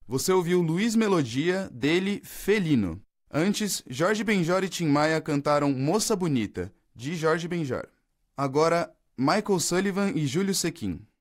Você ouviu Luiz Melodia, dele Felino. Antes, Jorge Benjor e Tim Maia cantaram Moça Bonita, de Jorge Benjor. Agora, Michael Sullivan e Júlio Sequin.